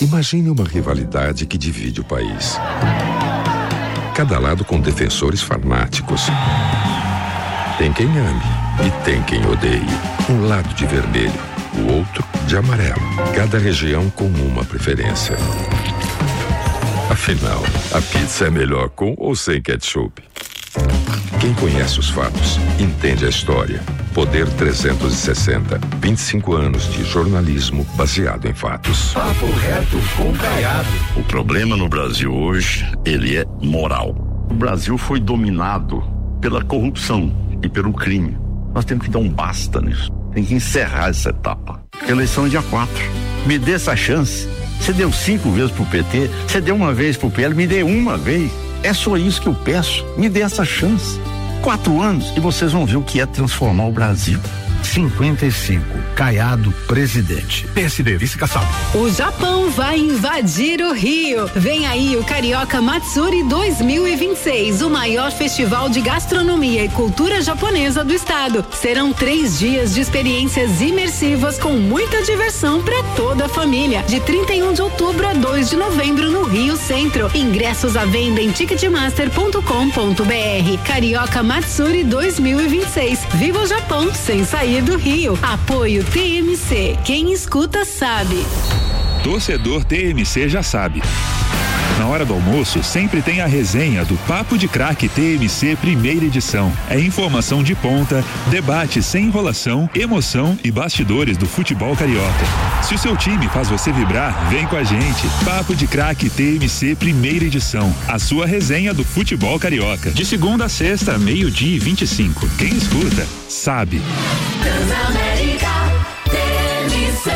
Imagine uma rivalidade que divide o país. Cada lado com defensores fanáticos. Tem quem ame e tem quem odeie. Um lado de vermelho, o outro de amarelo. Cada região com uma preferência. Afinal, a pizza é melhor com ou sem ketchup? Quem conhece os fatos, entende a história. Poder 360, 25 anos de jornalismo baseado em fatos. Papo reto com Caiado. O problema no Brasil hoje, ele é moral. O Brasil foi dominado pela corrupção e pelo crime. Nós temos que dar um basta nisso. Tem que encerrar essa etapa. A eleição é dia 4. Me dê essa chance. Você deu 5 vezes pro PT, você deu uma vez pro PL, me dê uma vez. É só isso que eu peço. Me dê essa chance. 4 anos e vocês vão ver o que é transformar o Brasil. 55, Caiado, presidente. PSD, vice Kassab. O Japão vai invadir o Rio. Vem aí o Carioca Matsuri 2026, o maior festival de gastronomia e cultura japonesa do estado. Serão 3 dias de experiências imersivas com muita diversão para toda a família. De 31 de outubro a 2 de novembro no Rio Centro. Ingressos à venda em ticketmaster.com.br. Carioca Matsuri 2026. Viva o Japão sem sair do Rio. Apoio TMC. Quem escuta sabe. Torcedor TMC já sabe. Na hora do almoço, sempre tem a resenha do Papo de Craque TMC primeira edição. É informação de ponta, debate sem enrolação, emoção e bastidores do futebol carioca. Se o seu time faz você vibrar, vem com a gente. Papo de Craque TMC primeira edição. A sua resenha do futebol carioca. De segunda a sexta, 12:25. Quem escuta, sabe. Transamérica TMC.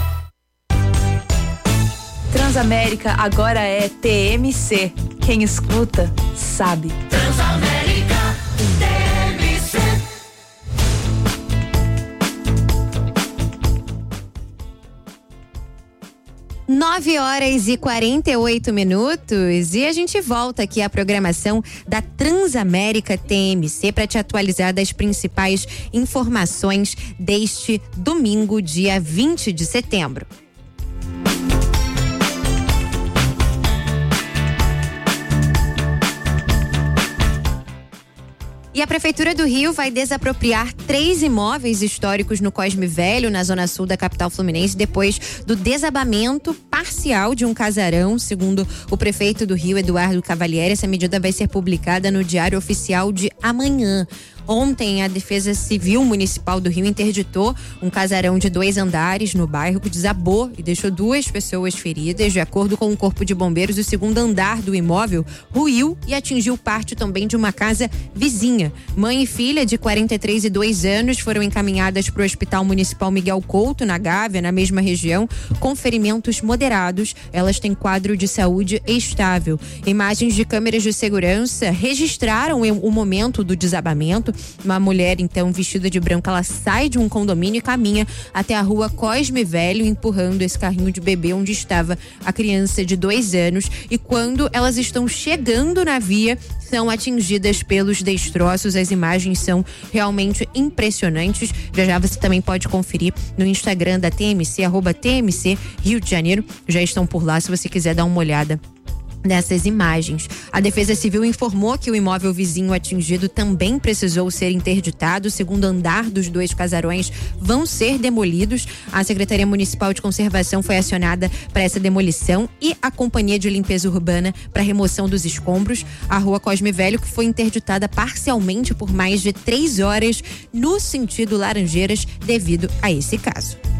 Transamérica agora é TMC. Quem escuta, sabe. Transamérica TMC. Nove horas e 48 minutos e a gente volta aqui à programação da Transamérica TMC para te atualizar das principais informações deste domingo, dia 20 de setembro. E a Prefeitura do Rio vai desapropriar 3 imóveis históricos no Cosme Velho, na zona sul da capital fluminense, depois do desabamento parcial de um casarão. Segundo o prefeito do Rio, Eduardo Cavalieri, essa medida vai ser publicada no Diário Oficial de amanhã. Ontem, a Defesa Civil Municipal do Rio interditou um casarão de 2 andares no bairro que desabou e deixou 2 pessoas feridas. De acordo com o Corpo de Bombeiros, o segundo andar do imóvel ruiu e atingiu parte também de uma casa vizinha. Mãe e filha de 43 e 2 anos foram encaminhadas para o Hospital Municipal Miguel Couto, na Gávea, na mesma região, com ferimentos moderados. Elas têm quadro de saúde estável. Imagens de câmeras de segurança registraram o momento do desabamento. Uma mulher, então, vestida de branco, ela sai de um condomínio e caminha até a rua Cosme Velho, empurrando esse carrinho de bebê onde estava a criança de 2 anos. E quando elas estão chegando na via, são atingidas pelos destroços. As imagens são realmente impressionantes. Já você também pode conferir no Instagram da TMC, @TMC Rio de Janeiro. Já estão por lá se você quiser dar uma olhada nessas imagens. A Defesa Civil informou que o imóvel vizinho atingido também precisou ser interditado. O segundo andar dos 2 casarões vão ser demolidos. A Secretaria Municipal de Conservação foi acionada para essa demolição e a Companhia de Limpeza Urbana para remoção dos escombros. A rua Cosme Velho, que foi interditada parcialmente por mais de 3 horas no sentido Laranjeiras devido a esse caso.